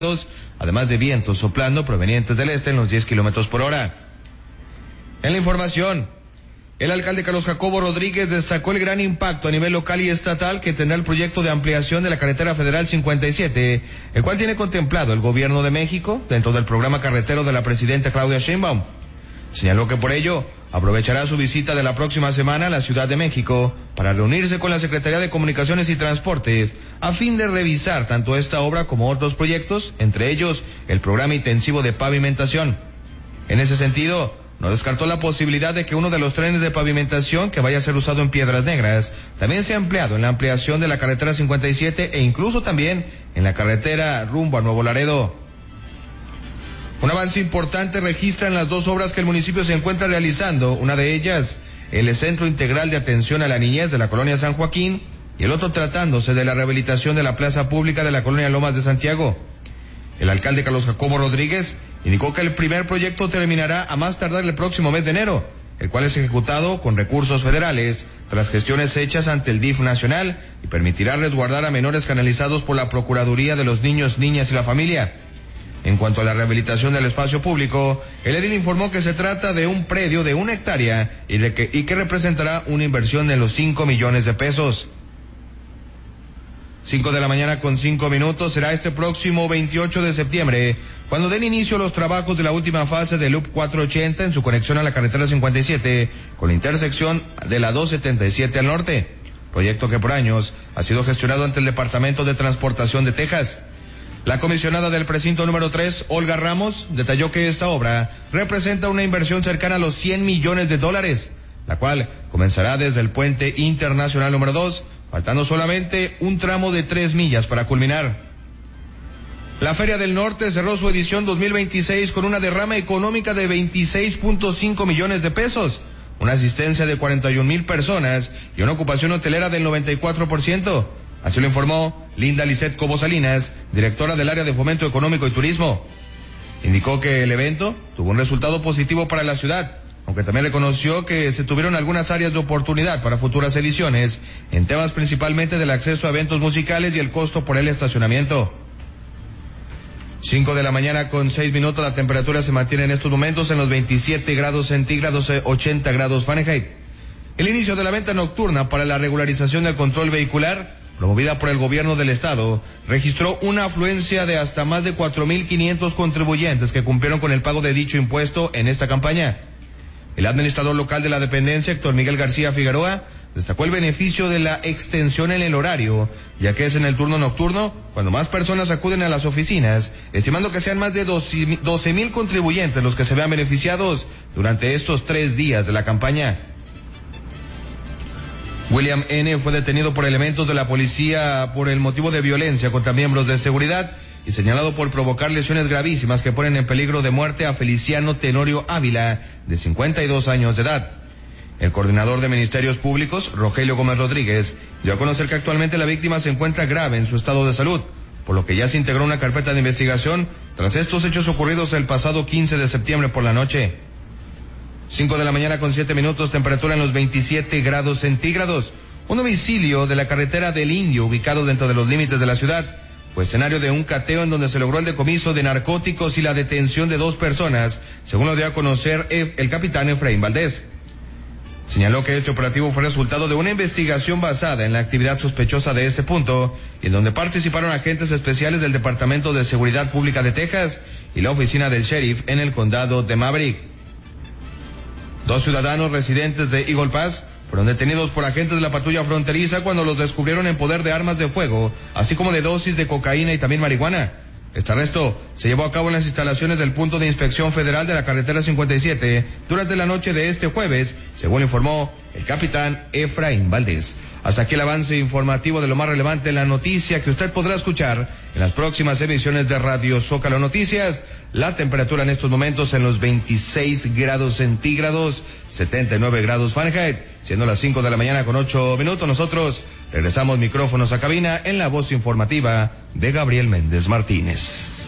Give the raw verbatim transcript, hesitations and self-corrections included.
además de vientos soplando provenientes del este en los diez kilómetros por hora. En la información, el alcalde Carlos Jacobo Rodríguez destacó el gran impacto a nivel local y estatal que tendrá el proyecto de ampliación de la carretera federal cincuenta y siete, el cual tiene contemplado el gobierno de México dentro del programa carretero de la presidenta Claudia Sheinbaum. Señaló que por ello aprovechará su visita de la próxima semana a la Ciudad de México para reunirse con la Secretaría de Comunicaciones y Transportes a fin de revisar tanto esta obra como otros proyectos, entre ellos el programa intensivo de pavimentación. En ese sentido, no descartó la posibilidad de que uno de los trenes de pavimentación que vaya a ser usado en Piedras Negras también sea empleado en la ampliación de la carretera cincuenta y siete e incluso también en la carretera rumbo a Nuevo Laredo. Un avance importante registran las dos obras que el municipio se encuentra realizando, una de ellas el Centro Integral de Atención a la Niñez de la colonia San Joaquín y el otro tratándose de la rehabilitación de la plaza pública de la colonia Lomas de Santiago. El alcalde Carlos Jacobo Rodríguez indicó que el primer proyecto terminará a más tardar el próximo mes de enero, el cual es ejecutado con recursos federales tras gestiones hechas ante el D I F nacional y permitirá resguardar a menores canalizados por la Procuraduría de los Niños, Niñas y la Familia. En cuanto a la rehabilitación del espacio público, el edil informó que se trata de un predio de una hectárea y, de que, y que representará una inversión de los cinco millones de pesos. Cinco de la mañana con cinco minutos será este próximo veintiocho de septiembre cuando den inicio los trabajos de la última fase del Loop cuatrocientos ochenta en su conexión a la carretera cincuenta y siete con la intersección de la doscientos setenta y siete al norte, proyecto que por años ha sido gestionado ante el Departamento de Transportación de Texas. La comisionada del precinto número tres, Olga Ramos, detalló que esta obra representa una inversión cercana a los cien millones de dólares, la cual comenzará desde el puente internacional número dos, faltando solamente un tramo de tres millas para culminar. La Feria del Norte cerró su edición dos mil veintiséis con una derrama económica de veintiséis punto cinco millones de pesos, una asistencia de cuarenta y un mil personas y una ocupación hotelera del noventa y cuatro por ciento. Así lo informó Linda Lisset Cobo Salinas, directora del área de Fomento Económico y Turismo. Indicó que el evento tuvo un resultado positivo para la ciudad, aunque también reconoció que se tuvieron algunas áreas de oportunidad para futuras ediciones, en temas principalmente del acceso a eventos musicales y el costo por el estacionamiento. Cinco de la mañana con seis minutos, la temperatura se mantiene en estos momentos en los veintisiete grados centígrados, ochenta grados Fahrenheit. El inicio de la venta nocturna para la regularización del control vehicular, promovida por el gobierno del estado, registró una afluencia de hasta más de cuatro mil quinientos contribuyentes que cumplieron con el pago de dicho impuesto en esta campaña. El administrador local de la dependencia, Héctor Miguel García Figueroa, destacó el beneficio de la extensión en el horario, ya que es en el turno nocturno cuando más personas acuden a las oficinas, estimando que sean más de doce mil contribuyentes los que se vean beneficiados durante estos tres días de la campaña. William N. fue detenido por elementos de la policía por el motivo de violencia contra miembros de seguridad y señalado por provocar lesiones gravísimas que ponen en peligro de muerte a Feliciano Tenorio Ávila, de cincuenta y dos años de edad. El coordinador de Ministerios Públicos, Rogelio Gómez Rodríguez, dio a conocer que actualmente la víctima se encuentra grave en su estado de salud, por lo que ya se integró una carpeta de investigación tras estos hechos ocurridos el pasado quince de septiembre por la noche. Cinco de la mañana con siete minutos, temperatura en los veintisiete grados centígrados. Un domicilio de la carretera del Indio, ubicado dentro de los límites de la ciudad, fue escenario de un cateo en donde se logró el decomiso de narcóticos y la detención de dos personas, según lo dio a conocer el capitán Efraín Valdés. Señaló que este operativo fue resultado de una investigación basada en la actividad sospechosa de este punto, y en donde participaron agentes especiales del Departamento de Seguridad Pública de Texas y la oficina del sheriff en el condado de Maverick. Dos ciudadanos residentes de Eagle Pass fueron detenidos por agentes de la patrulla fronteriza cuando los descubrieron en poder de armas de fuego, así como de dosis de cocaína y también marihuana. Este arresto se llevó a cabo en las instalaciones del punto de inspección federal de la carretera cincuenta y siete durante la noche de este jueves, según informó el capitán Efraín Valdés. Hasta aquí el avance informativo de lo más relevante en la noticia que usted podrá escuchar en las próximas emisiones de Radio Zócalo Noticias. La temperatura en estos momentos en los veintiséis grados centígrados, setenta y nueve grados Fahrenheit, siendo las cinco de la mañana con ocho minutos. Nosotros regresamos micrófonos a cabina en la voz informativa de Gabriel Méndez Martínez.